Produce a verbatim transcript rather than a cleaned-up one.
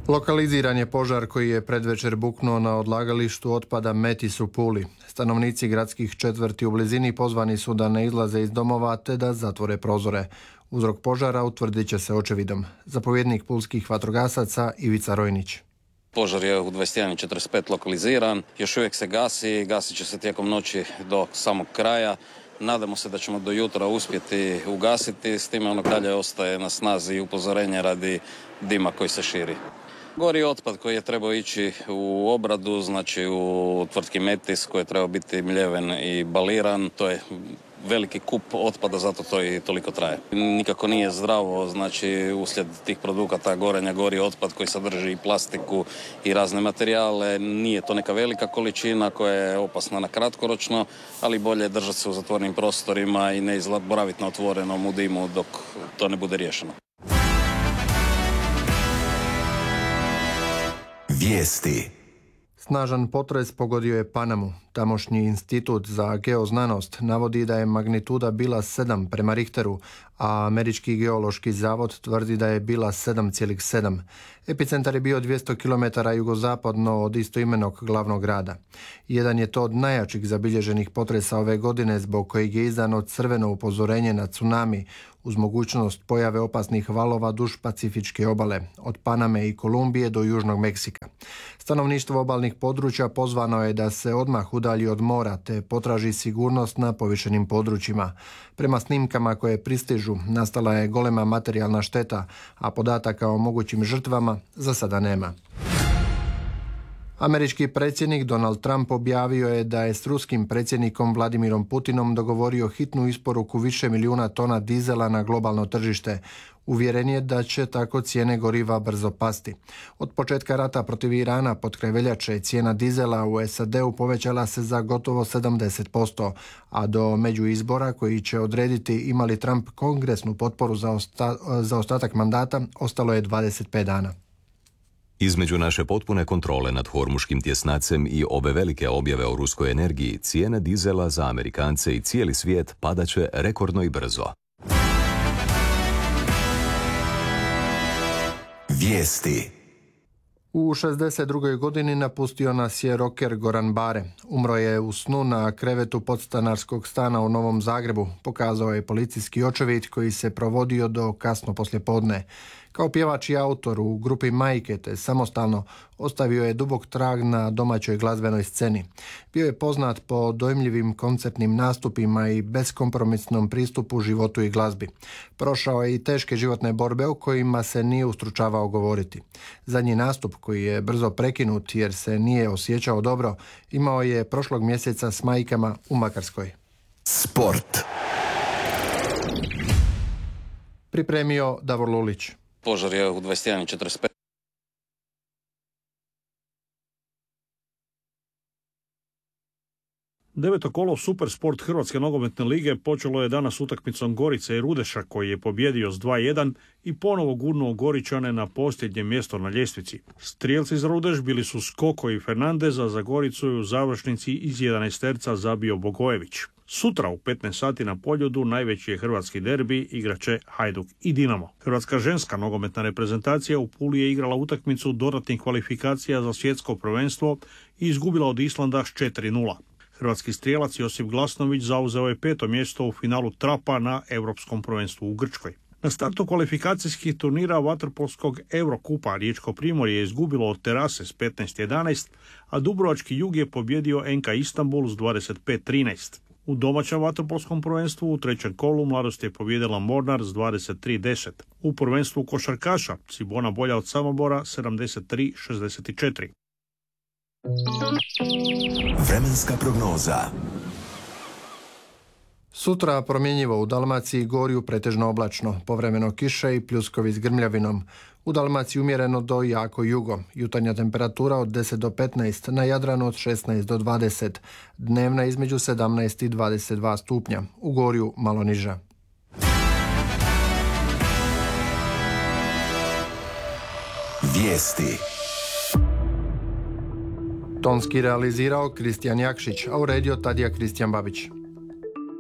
Lokaliziran je požar koji je predvečer buknuo na odlagalištu otpada Metis u Puli. Stanovnici gradskih četvrti u blizini pozvani su da ne izlaze iz domova te da zatvore prozore. Uzrok požara utvrdit će se očevidom. Zapovjednik pulskih vatrogasaca Ivica Rojnić. Požar je u dvadeset jedan i četrdeset pet lokaliziran, još uvijek se gasi, gasit će se tijekom noći do samog kraja. Nadamo se da ćemo do jutra uspjeti ugasiti, s time ono dalje ostaje na snazi upozorenje radi dima koji se širi. Gori otpad koji je trebao ići u obradu, znači u tvrtki Metis koji je trebao biti mljeven i baliran, to je veliki kup otpada, zato to i toliko traje. Nikako nije zdravo, znači uslijed tih produkata gorenja gori otpad koji sadrži i plastiku i razne materijale. Nije to neka velika količina koja je opasna na kratkoročno, ali bolje je držati se u zatvorenim prostorima i ne boraviti na otvorenom u dimu dok to ne bude riješeno. Vijesti. Snažan potres pogodio je Panamu. Tamošnji institut za geoznanost navodi da je magnituda bila sedam prema Richteru, a Američki geološki zavod tvrdi da je bila sedam zarez sedam. Epicentar je bio dvjesto kilometara jugozapadno od istoimenog glavnog grada. Jedan je to od najjačih zabilježenih potresa ove godine, zbog kojeg je izdano crveno upozorenje na tsunami uz mogućnost pojave opasnih valova duž Pacifičke obale, od Paname i Kolumbije do Južnog Meksika. Stanovništvo obalnih područja pozvano je da se odmah udalji od mora te potraži sigurnost na povišenim područjima. Prema snimkama koje pristižu, nastala je golema materijalna šteta, a podataka o mogućim žrtvama za sada nema. Američki predsjednik Donald Trump objavio je da je s ruskim predsjednikom Vladimirom Putinom dogovorio hitnu isporuku više milijuna tona dizela na globalno tržište. Uvjeren je da će tako cijene goriva brzo pasti. Od početka rata protiv Irana pod kraj veljače cijena dizela u S A D-u povećala se za gotovo sedamdeset posto, a do međuizbora koji će odrediti ima li Trump kongresnu potporu za, osta- za ostatak mandata ostalo je dvadeset pet dana. Između naše potpune kontrole nad hormuškim tjesnacem i ove velike objave o ruskoj energiji, cijena dizela za Amerikance i cijeli svijet padaće rekordno i brzo. Vijesti. U šezdeset drugoj godini napustio nas je roker Goran Bare. Umro je u snu na krevetu podstanarskog stana u Novom Zagrebu, pokazao je policijski očevid koji se provodio do kasno poslijepodne. Kao pjevač i autor u grupi Majke te samostalno ostavio je dubok trag na domaćoj glazbenoj sceni. Bio je poznat po dojmljivim koncertnim nastupima i beskompromisnom pristupu životu i glazbi. Prošao je i teške životne borbe u kojima se nije ustručavao govoriti. Zadnji nastup, koji je brzo prekinut jer se nije osjećao dobro, imao je prošlog mjeseca s Majkama u Makarskoj. Sport. Pripremio Davor Lulić. Požar je u dvadeset jedan i četrdeset pet. Deveto kolo Supersport Hrvatske nogometne lige počelo je danas utakmicom Gorice i Rudeša koji je pobjedio s dva jedan i ponovo gurnuo Goričane na posljednje mjesto na ljestvici. Strijelci za Rudeš bili su Skoko i Fernandez, a za Goricu je u završnici iz jedanaesterca zabio Bogojević. Sutra u petnaest sati na Poljudu najveći je hrvatski derbi, igraće Hajduk i Dinamo. Hrvatska ženska nogometna reprezentacija u Puli je igrala utakmicu dodatnih kvalifikacija za svjetsko prvenstvo i izgubila od Islanda s četiri nula. Hrvatski strijelac Josip Glasnović zauzeo je peto mjesto u finalu Trapa na Europskom prvenstvu u Grčkoj. Na startu kvalifikacijskih turnira vaterpolskog Eurokupa Riječko Primorje je izgubilo od Terase s petnaest jedanaest, a Dubrovački Jug je pobjedio N K Istanbul s dvadeset pet trinaest. U domaćem vaterpolskom prvenstvu u trećem kolu Mladost je pobjedila Mornar s dvadeset tri deset. U prvenstvu košarkaša Cibona bolja od Samobora sedamdeset tri šezdeset četiri. Vremenska prognoza. Sutra promjenjivo u Dalmaciji, Gorju pretežno oblačno, povremeno kiše i pljuskovi s grmljavinom. U Dalmaciji umjereno do jako jugo. Jutarnja temperatura od deset do petnaest, na Jadranu od šesnaest do dvadeset. Dnevna između sedamnaest i dvadeset dva stupnja. U Gorju malo niža. Vijesti. Tonski realizirao Kristijan Jakšić, a uredio Tadija Kristijan Babić.